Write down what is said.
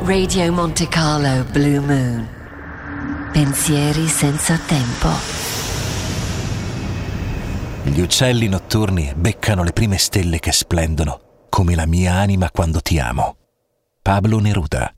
Radio Monte Carlo Blue Moon. Pensieri senza tempo. Gli uccelli notturni beccano le prime stelle che splendono, come la mia anima quando ti amo. Pablo Neruda.